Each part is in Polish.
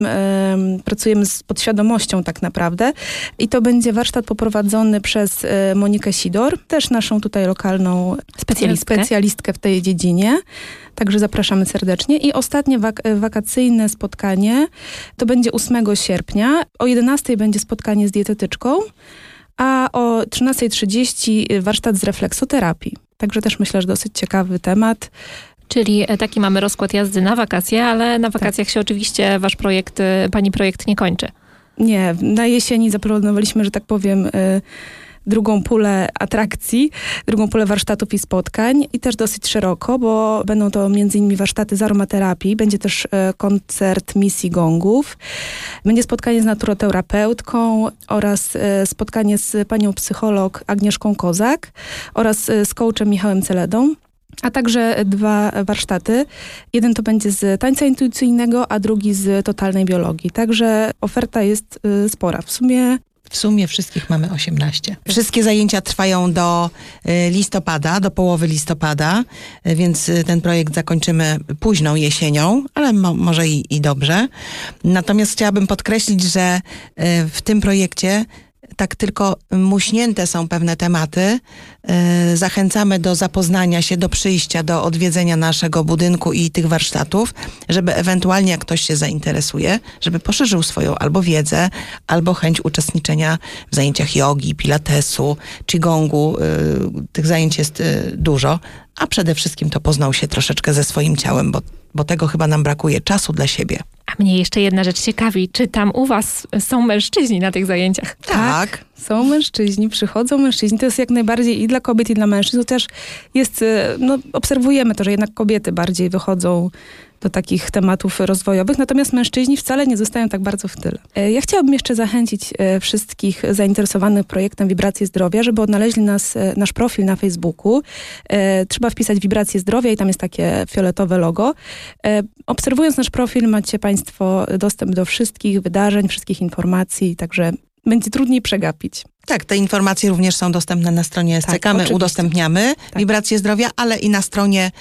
Pracujemy z podświadomością tak naprawdę. I to będzie warsztat poprowadzony przez Monikę Sidor, też naszą tutaj lokalną specjalistkę w tej dziedzinie. Także zapraszamy serdecznie. I ostatnie wakacyjne spotkanie to będzie 8 sierpnia. O 11 będzie spotkanie z dietetyczką, a o 13:30 warsztat z refleksoterapii. Także też myślę, że dosyć ciekawy temat. Czyli taki mamy rozkład jazdy na wakacje, ale na wakacjach się oczywiście pani projekt nie kończy. Nie, na jesieni zaplanowaliśmy, że tak powiem, drugą pulę atrakcji, drugą pulę warsztatów i spotkań i też dosyć szeroko, bo będą to m.in. warsztaty z aromaterapii, będzie też koncert misji gongów, będzie spotkanie z naturoterapeutką oraz spotkanie z panią psycholog Agnieszką Kozak oraz z coachem Michałem Celedą. A także 2 warsztaty. Jeden to będzie z tańca intuicyjnego, a drugi z totalnej biologii. Także oferta jest spora. W sumie wszystkich mamy 18. Wszystkie zajęcia trwają do listopada, do połowy listopada, więc ten projekt zakończymy późną jesienią, ale może i dobrze. Natomiast chciałabym podkreślić, że w tym projekcie tak tylko muśnięte są pewne tematy. Zachęcamy do zapoznania się, do przyjścia, do odwiedzenia naszego budynku i tych warsztatów, żeby ewentualnie, jak ktoś się zainteresuje, żeby poszerzył swoją albo wiedzę, albo chęć uczestniczenia w zajęciach jogi, pilatesu, qigongu. Tych zajęć jest dużo, a przede wszystkim to poznał się troszeczkę ze swoim ciałem, bo tego chyba nam brakuje, czasu dla siebie. A mnie jeszcze jedna rzecz ciekawi. Czy tam u was są mężczyźni na tych zajęciach? Tak, są mężczyźni, przychodzą mężczyźni. To jest jak najbardziej i dla kobiet, i dla mężczyzn. To też jest, obserwujemy to, że jednak kobiety bardziej wychodzą do takich tematów rozwojowych, natomiast mężczyźni wcale nie zostają tak bardzo w tyle. Ja chciałabym jeszcze zachęcić wszystkich zainteresowanych projektem Wibracje Zdrowia, żeby odnaleźli nasz profil na Facebooku. Trzeba wpisać Wibracje Zdrowia i tam jest takie fioletowe logo. Obserwując nasz profil macie Państwo dostęp do wszystkich wydarzeń, wszystkich informacji, także będzie trudniej przegapić. Tak, te informacje również są dostępne na stronie SCK. My udostępniamy Wibracje Zdrowia, ale i na stronie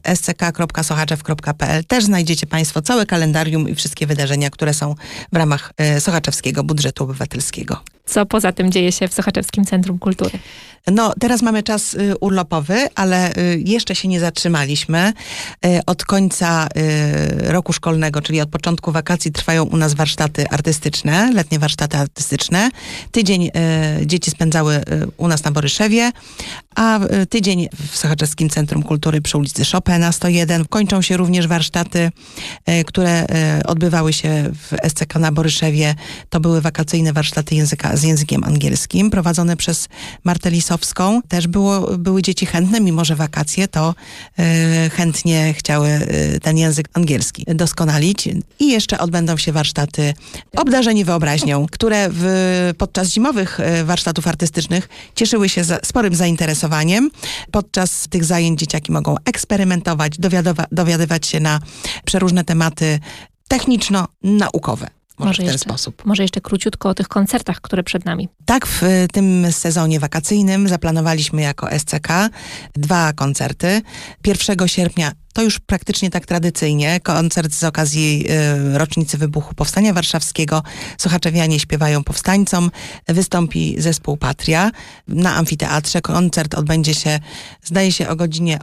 sck.sochaczew.pl też znajdziecie Państwo całe kalendarium i wszystkie wydarzenia, które są w ramach Sochaczewskiego Budżetu Obywatelskiego. Co poza tym dzieje się w Sochaczewskim Centrum Kultury? No, teraz mamy czas urlopowy, ale jeszcze się nie zatrzymaliśmy. Od końca roku szkolnego, czyli od początku wakacji, trwają u nas warsztaty artystyczne, letnie warsztaty artystyczne. Tydzień dzieci spędzały u nas na Boryszewie, a tydzień w Sochaczewskim Centrum Kultury przy ulicy Chopina 101. Kończą się również warsztaty, które odbywały się w SCK na Boryszewie. To były wakacyjne warsztaty z językiem angielskim, prowadzone przez Martę Lisowską. Też były dzieci chętne, mimo że wakacje, to chętnie chciały ten język angielski doskonalić. I jeszcze odbędą się warsztaty Obdarzeni wyobraźnią, które podczas zimowych warsztatów artystycznych cieszyły się sporym zainteresowaniem. Podczas tych zajęć dzieciaki mogą eksperymentować, dowiadywać się na przeróżne tematy techniczno-naukowe. Może w ten sposób. Może jeszcze króciutko o tych koncertach, które przed nami. Tak, w tym sezonie wakacyjnym zaplanowaliśmy jako SCK 2 koncerty. 1 sierpnia to już praktycznie tak tradycyjnie. Koncert z okazji rocznicy wybuchu Powstania Warszawskiego. Sochaczewianie śpiewają powstańcom. Wystąpi zespół Patria na amfiteatrze. Koncert odbędzie się, zdaje się, o godzinie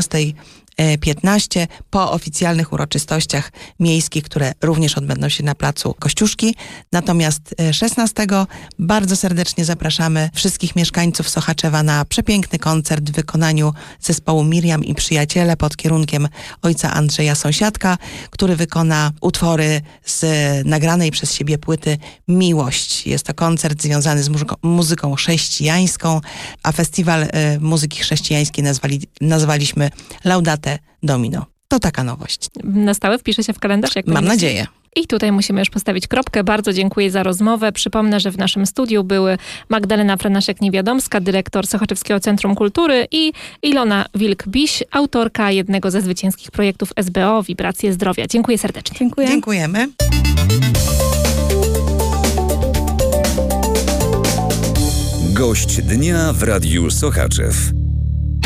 18:15 po oficjalnych uroczystościach miejskich, które również odbędą się na placu Kościuszki. Natomiast 16 bardzo serdecznie zapraszamy wszystkich mieszkańców Sochaczewa na przepiękny koncert w wykonaniu zespołu Miriam i Przyjaciele pod kierunkiem ojca Andrzeja Sąsiadka, który wykona utwory z nagranej przez siebie płyty Miłość. Jest to koncert związany z muzyką chrześcijańską, a festiwal muzyki chrześcijańskiej nazwaliśmy Laudate Domino. To taka nowość. Na stałe wpisze się w kalendarz? Mam nadzieję. I tutaj musimy już postawić kropkę. Bardzo dziękuję za rozmowę. Przypomnę, że w naszym studiu były Magdalena Franaszek-Niewiadomska, dyrektor Sochaczewskiego Centrum Kultury, i Ilona Wilk-Biś, autorka jednego ze zwycięskich projektów SBO Wibracje Zdrowia. Dziękuję serdecznie. Dziękuję. Dziękujemy. Gość dnia w Radiu Sochaczew.